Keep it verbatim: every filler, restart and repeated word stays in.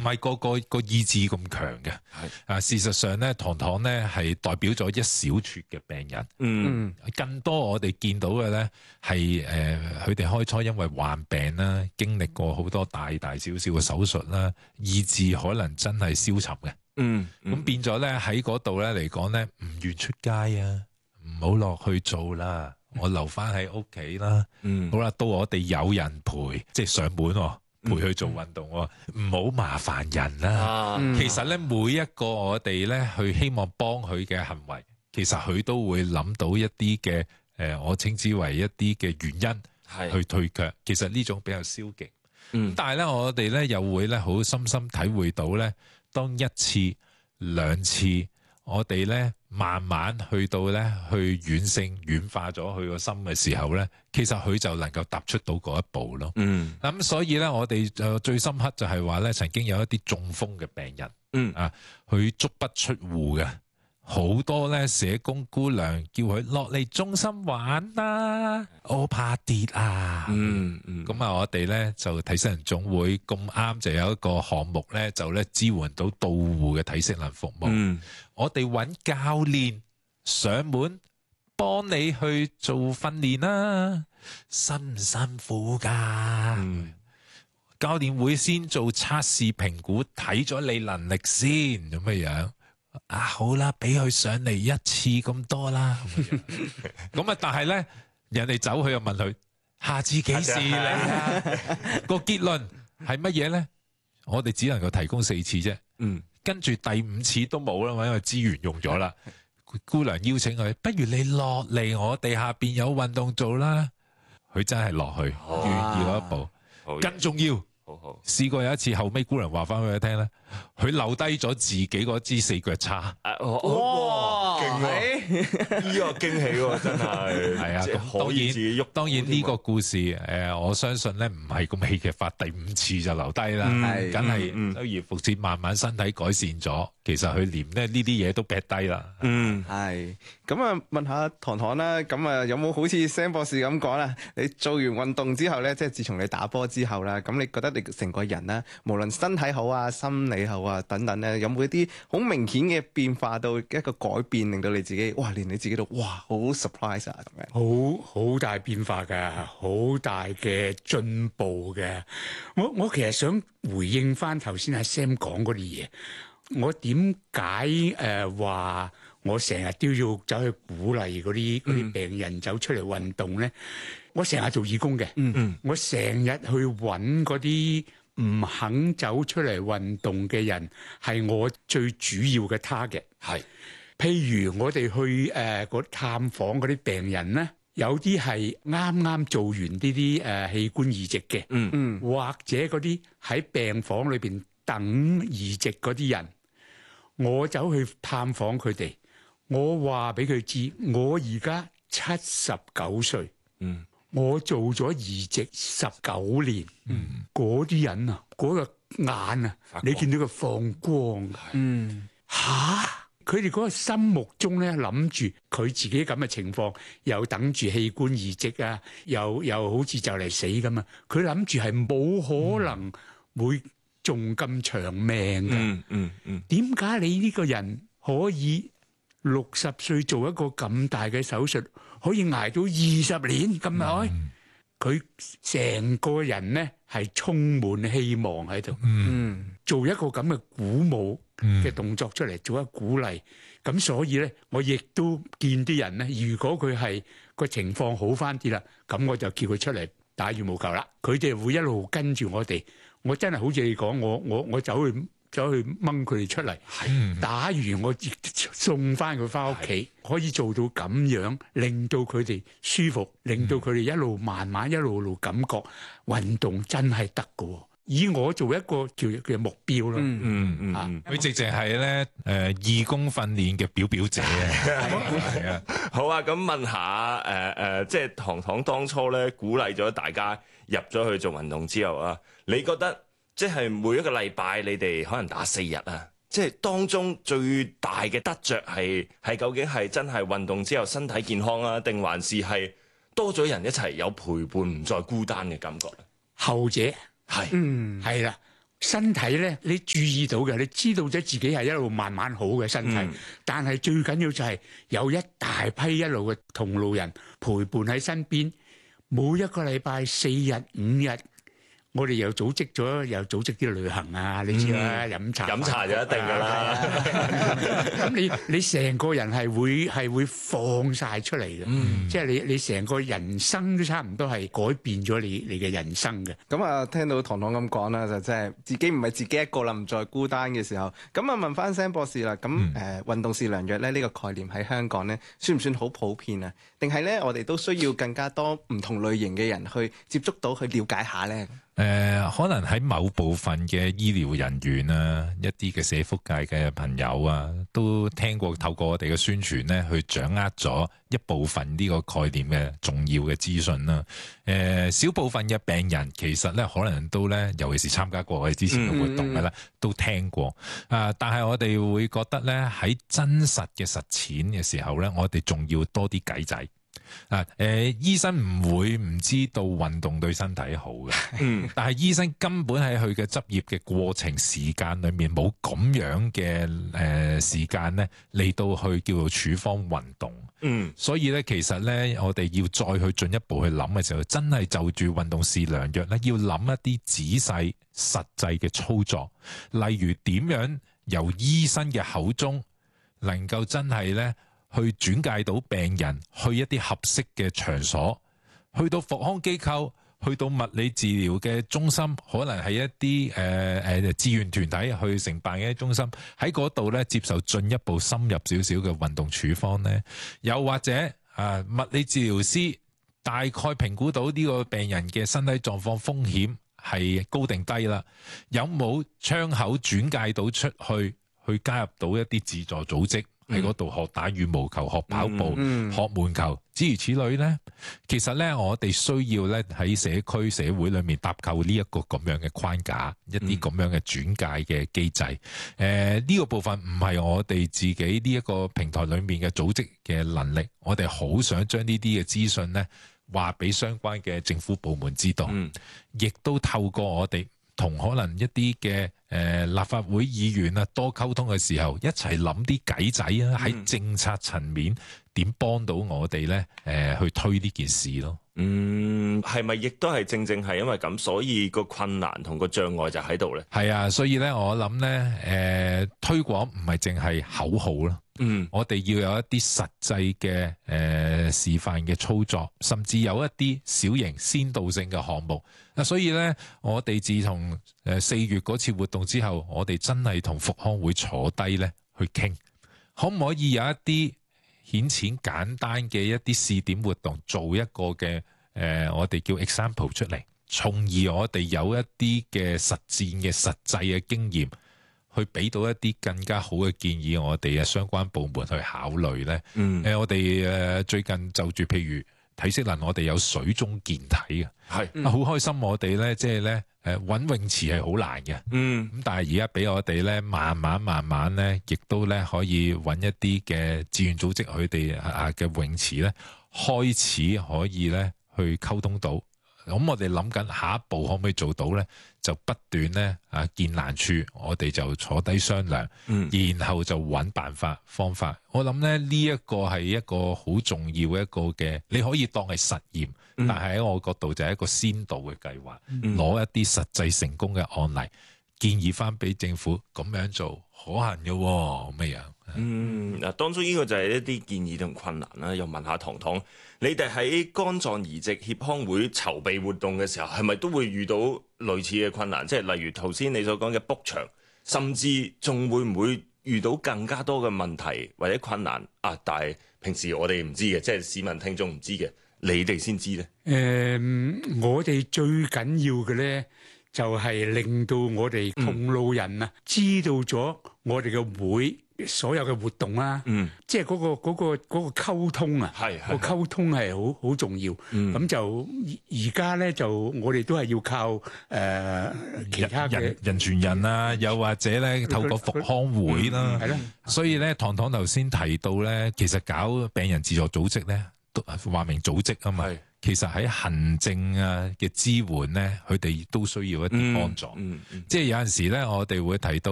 係個個個意志咁強嘅。係啊，事實上咧，糖糖咧係代表咗一小撮嘅病人。 嗯， 更多我哋見到嘅咧係誒，佢哋開初因為患病啦，經歷過好多大大小小嘅手術啦，意志可能真係消沉嘅。 嗯， 咁、嗯、變咗咧喺嗰度咧嚟講咧，唔願出街啊，唔好落去做啦，我留翻喺屋企啦。嗯，好啦，到我哋有人陪，即係上門陪佢做運動，唔好麻煩人啦。啊嗯、其實咧，每一個我哋咧去希望幫佢嘅行為，其實佢都會諗到一啲嘅誒，我稱之為一啲嘅原因係去退卻。其實呢種比較消極。嗯，但係咧，我哋咧又會咧好深深體會到咧。當一次、兩次，我哋咧慢慢去到咧去軟性軟化咗佢個心嘅時候咧，其實佢就能夠踏出到嗰一步咯。嗯，咁所以咧，我哋就最深刻就係話咧，曾經有一啲中風嘅病人，嗯啊，佢足不出戶嘅。好多咧社工姑娘叫佢落嚟中心玩啦，我怕跌啊。嗯嗯，咁啊，我哋咧就體適能總會咁啱就有一個項目咧，就咧支援到到戶嘅體適能服務。嗯，我哋揾教練上門幫你去做訓練啦，辛唔辛苦噶？嗯，教練會先做測試評估，睇咗你能力先咁嘅樣。啊好啦，俾佢上嚟一次咁多啦，咁啊，但係咧，人哋走，佢又問佢下次幾時嚟啊？個結論係乜嘢咧？我哋只能夠提供四次啫，嗯，跟住第五次都冇啦，因為資源用咗啦。姑娘邀請佢，不如你落嚟我哋下邊有運動做啦。佢真係落去，願意嗰一步，更重要。好好試過有一次，後尾姑娘話翻俾佢聽咧，佢留低咗自己嗰支四腳叉。 哇，勁喎！呢個驚喜喎，真係係啊！咁當然自己喐， 當然呢個故事誒，我相信咧唔係咁戲劇化，第五次就留低啦，係梗係周而復始，慢慢身體改善咗，其實佢連咧呢啲嘢都劈低啦。 嗯，係咁啊，問下糖糖啦，咁啊有冇好似 Sam 博士咁講啦？你做完運動之後咧，即係自從你打波之後啦，咁你覺得你成個人咧，無論身體好啊、心理好啊等等咧，有冇一啲好明顯嘅變化到一個改變，令到你自己哇，連你自己都哇好 surprise 啊咁樣， 好好大變化㗎，好大嘅進步嘅。我我其實想回應翻頭先阿 Sam 講嗰啲嘢，我點解誒話我成日都要走去鼓勵嗰啲嗰啲病人走出嚟運動咧？我成日做義工嘅，嗯嗯，我成日去揾嗰啲唔肯走出嚟運動嘅人，係我最主要嘅 target。係，譬如我哋去誒嗰探訪嗰啲病人咧，有啲係啱啱做完呢啲誒器官移植嘅，嗯嗯，或者嗰啲喺病房裏邊等移植嗰啲人，我走去探訪佢哋，我話俾佢知，我而家七十九歲，嗯。我做咗移植十九年，嗰啲、嗯、人啊，嗰、嗰個眼啊，你見到佢放光，嗯，吓，佢哋嗰個心目中咧諗住佢自己咁嘅情況，又等住器官移植啊，又又好似就嚟死咁啊，佢諗住係冇可能會仲咁長命嘅、嗯，嗯嗯，點、嗯、解你呢個人可以六十歲做一個咁大嘅手術？可以捱到二十年咁耐，佢成個人咧係充滿希望喺度，嗯、做一個咁嘅鼓舞嘅動作出嚟，做一個鼓勵。咁所以咧，我亦都見啲人咧，如果佢係個情況好返啲啦，咁我就叫佢出嚟打羽毛球啦。佢哋會一路跟住我哋。我真係好似你講，我我我走去。走去掹佢哋出嚟，的打完我送翻佢翻屋企，的可以做到咁樣，令到佢哋舒服，令到佢哋一路慢慢一路路感覺運動真係得㗎。以我做一個叫嘅目標咯，嗯嗯嗯，啊，佢直情係咧誒義工訓練嘅表表者啊，係啊， 好啊，咁問下誒誒、呃呃，即係糖糖當初咧鼓勵咗大家入咗去做運動之後啊，你覺得？即係每一個禮拜，你哋可能打四日啊！即係當中最大嘅得着係係究竟係真係運動之後身體健康啊，定還是係多咗人一齊有陪伴，唔再孤單嘅感覺咧？ 後者係， 是嗯， 係啦。 身體咧，你注意到嘅，你知道咗自己係一路慢慢好嘅身體， 嗯、 但係最緊要就係有一大批一路嘅同路人陪伴喺身邊，每一個禮拜四日五日。我哋又組織咗，又組織啲旅行啊！你知啦，飲茶飲茶就一定㗎啦。 咁你你成個人係會係會放晒出嚟嘅，嗯、即係你你成個人生都差唔多係改變咗你你嘅人生嘅。 咁啊，聽到唐唐咁講啦，就真係自己唔係自己一個啦，唔再孤單嘅時候。咁啊，問翻 Sam 博士啦，咁誒、嗯、運動是良藥咧呢個概念喺香港咧，算唔算好普遍啊？定係咧我哋都需要更加多唔同類型嘅人去接觸到，去了解下咧？ 誒、呃，可能喺某部分嘅醫療人員啊，一啲嘅社福界嘅朋友啊，都聽過透過我哋嘅宣傳咧，去掌握咗一部分呢個概念嘅重要嘅資訊啦。誒、呃，小部分嘅病人其實咧，可能都咧，尤其是參加過我哋之前嘅活動嘅咧，嗯、都聽過。啊、呃，但係我哋會覺得咧，喺真實嘅實踐嘅時候咧，我哋仲要多啲計仔。啊！誒、呃，醫生唔會唔知道運動對身體好嘅，嗯，但係醫生根本喺佢嘅執業嘅過程時間裏面冇咁樣嘅誒、呃、時間咧嚟到去叫做處方運動，嗯，所以咧其實咧我哋要再去進一步去諗嘅時候，真係就住運動是良藥咧，要諗一啲仔細實際嘅操作，例如點樣由醫生嘅口中能夠真係咧。去轉介到病人去一啲合適嘅場所，去到復康機構，去到物理治療嘅中心，可能係一啲誒誒志願團體去承辦嘅中心，喺嗰度咧接受進一步深入少少嘅運動處方咧，又或者啊、呃、物理治療師大概評估到呢個病人嘅身體狀況風險係高定低啦，有冇窗口轉介到出去，去加入到一啲自助組織？喺嗰度學打羽毛球、學跑步、嗯、學門球，諸如此類咧。其實咧，我哋需要咧喺社區社會裏面搭構呢一個咁樣嘅框架，一啲咁樣嘅轉介嘅機制。誒、呃，呢、這個部分唔係我哋自己呢一個平台裏面嘅組織嘅能力，我哋好想將呢啲嘅資訊咧話俾相關嘅政府部門知道，亦、嗯、都透過我哋。同可能一啲嘅誒立法會議員啊多溝通嘅時候，一齊諗啲計仔啊，喺政策層面點幫到我哋咧？誒、呃、去推呢件事咯。 嗯，係咪亦都係正正係因為咁，所以個困難同個障礙就喺度咧？ 係啊，所以咧我諗咧誒推廣唔係淨係口號咯。嗯，我哋要有一啲實際嘅誒、呃、示範嘅操作，甚至有一啲小型先導性嘅項目。啊，所以咧，我哋自從誒四月嗰次活動之後，我哋真係同復康會坐低咧去傾，可唔可以有一啲顯淺簡單嘅一啲試點活動，做一個嘅誒、呃、我哋叫 example 出嚟，從而我哋有一啲嘅實戰嘅實際嘅經驗。去俾到一啲更加好嘅建議，我哋嘅相關部門去考慮咧。誒、嗯呃，我哋誒最近就住譬如體適能，我哋有水中健體嘅，係好開心我。我哋咧即係咧誒揾泳池係好難嘅，嗯，咁但係而家俾我哋咧慢慢慢慢咧，亦都咧可以揾一啲嘅志願組織佢哋啊嘅泳池咧，開始可以咧去溝通到。咁我哋諗緊下一步可唔可以做到咧？就不斷咧啊見難處，我哋就坐低商量，嗯、然後就揾辦法方法。我諗咧呢一個係一個好重要嘅一個嘅，你可以當係實驗，嗯、但係喺我角度就係一個先導嘅計劃，攞、嗯、一啲實際成功嘅案例，建議翻俾政府咁樣做可行嘅喎，咩樣？ 嗯，嗱，當中呢個就係一啲建議同困難啦。又問下唐唐，你哋喺肝臟移植協康會籌備活動嘅時候，係咪都會遇到類似嘅困難？即係例如頭先你所講嘅 book 場，甚至仲會唔會遇到更加多嘅問題或者困難啊？但係平時我哋唔知嘅，即係市民聽眾唔知嘅，你哋先知咧。誒、 呃，我哋最緊要嘅咧，就係令到我哋同路人啊，知道咗我哋嘅會。所有嘅活動啦，嗯，即係嗰個嗰個嗰個溝通啊，係個溝通係好好重要。咁就而家咧就我哋都係要靠誒其他嘅人人傳人啊，又或者咧透過復康會啦，係咯。所以咧，唐唐頭先提到咧，其實搞病人自助組織咧，都話明組織啊嘛。 其實喺行政啊嘅支援咧，佢哋都需要一啲幫助。 嗯嗯嗯即係有陣時咧，我哋會提到